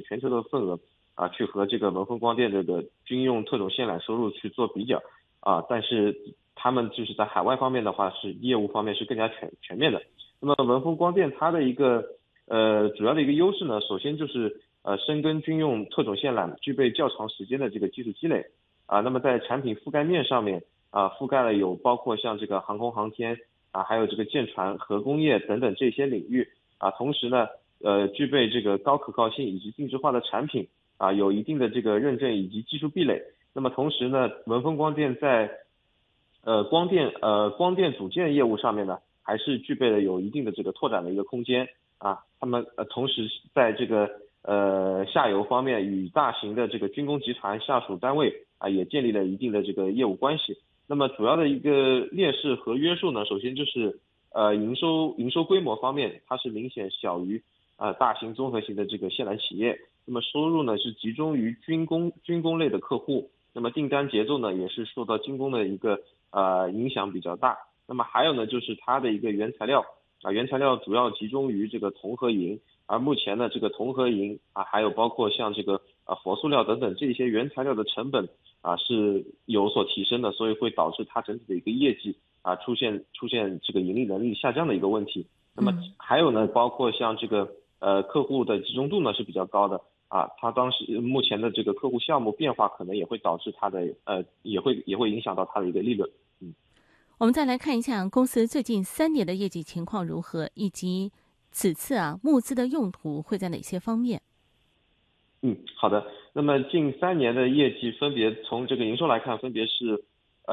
全球的份额去和这个文峰光电这个军用特种线缆收入去做比较但是他们就是在海外方面的话是业务方面是更加全面的。那么文峰光电它的一个主要的一个优势呢，首先就是深耕军用特种线缆，具备较长时间的这个技术积累那么在产品覆盖面上面覆盖了有包括像这个航空航天还有这个舰船、核工业等等这些领域同时呢具备这个高可靠性以及定制化的产品有一定的这个认证以及技术壁垒。那么同时呢，文峰光电在光电组件业务上面呢，还是具备了有一定的这个拓展的一个空间他们同时在这个下游方面与大型的这个军工集团下属单位也建立了一定的这个业务关系。那么主要的一个劣势和约束呢，首先就是营收规模方面，它是明显小于大型综合型的这个线缆企业。那么收入呢是集中于军工类的客户，那么订单节奏呢也是受到军工的一个影响比较大。那么还有呢就是它的一个原材料主要集中于这个铜和银，而目前呢这个铜和银还有包括像这个佛塑料等等这些原材料的成本是有所提升的，所以会导致它整体的一个业绩出现这个盈利能力下降的一个问题。那么还有呢包括像这个客户的集中度呢是比较高的它目前的这个客户项目变化可能也会导致它的也会影响到它的一个利润。 我们再来看一下公司最近3年的业绩情况如何，以及此次募资的用途会在哪些方面？ 好的。那么近3年的业绩分别从这个营收来看，分别是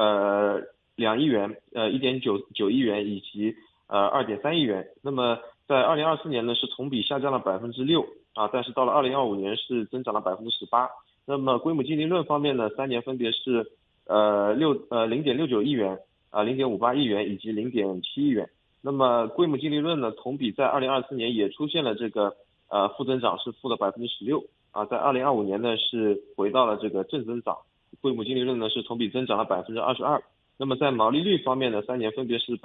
2亿元、1.9亿元以及2.3亿元。那么在2024年呢是同比下降了6%但是到了2025年是增长了18%。那么规模净利润方面呢，3年分别是0.69亿元、0.58亿元以及0.7亿元。那么规模净利润呢，同比在2024年也出现了这个负增长，是负的16%在2025年呢是回到了这个正增长，规模净利润呢是同比增长了22%。那么在毛利率方面呢，3年分别是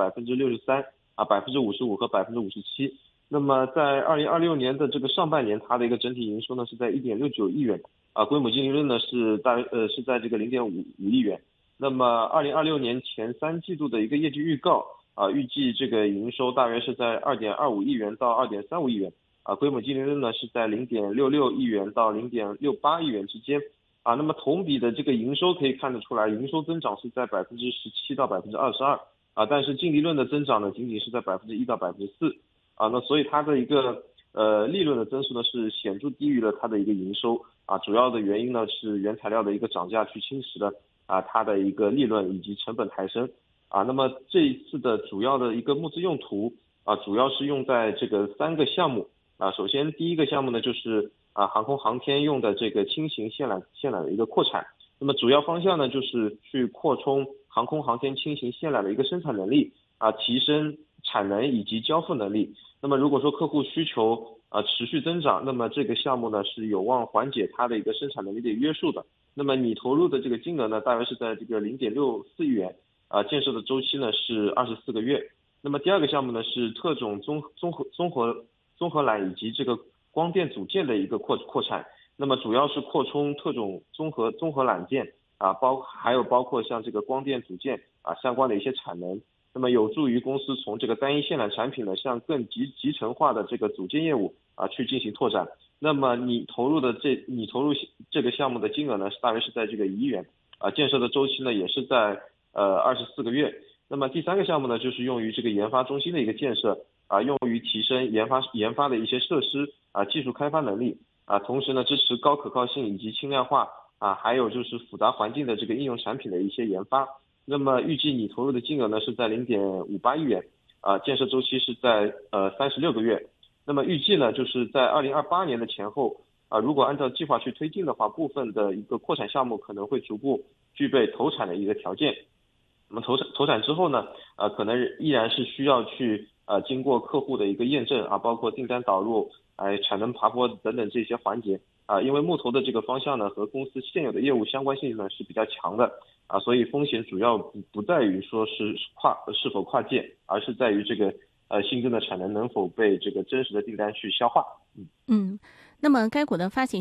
63%、55%和57%。那么在2026年的这个上半年，它的一个整体营收呢是在1.69亿元规模净利润呢是在这个0.55亿元。那么2026年前3季度的一个业绩预告预计这个营收大约是在2.25亿元到2.35亿元规模净利润呢是在0.66亿元到0.68亿元之间那么同比的这个营收可以看得出来，营收增长是在17%到22%但是净利润的增长呢仅仅是在1%到4%那所以它的一个利润的增速呢是显著低于了它的一个营收主要的原因呢是原材料的一个涨价去侵蚀了它的一个利润以及成本抬升那么这一次的主要的一个募资用途主要是用在这个3个项目首先第一个项目呢就是航空航天用的这个轻型线缆的一个扩产。那么主要方向呢就是去扩充航空航天轻型线缆的一个生产能力提升产能以及交付能力。那么如果说客户需求持续增长，那么这个项目呢是有望缓解它的一个生产能力的约束的。那么你投入的这个金额呢大约是在这个0.64亿元建设的周期呢是24个月。那么第二个项目呢是特种综合缆以及这个光电组件的一个扩产。那么主要是扩充特种综合缆件还有包括像这个光电组件相关的一些产能。那么有助于公司从这个单一线缆产品呢向更集成化的这个组件业务去进行拓展。那么你投入这个项目的金额呢大约是在这个1亿元建设的周期呢也是在24个月。那么第3个项目呢就是用于这个研发中心的一个建设用于提升研发的一些设施技术开发能力同时呢支持高可靠性以及轻量化还有就是复杂环境的这个应用产品的一些研发。那么预计你投入的金额呢是在0.58亿元建设周期是在36个月。那么预计呢就是在2028年的前后如果按照计划去推进的话，部分的一个扩产项目可能会逐步具备投产的一个条件。那么投产之后呢可能依然是需要去经过客户的一个验证包括订单导入产能爬坡等等这些环节因为木头的这个方向呢和公司现有的业务相关性呢是比较强的所以风险主要不在于说是否跨界，而是在于这个新增的产能能否被这个真实的订单去消化。 那么该股的发行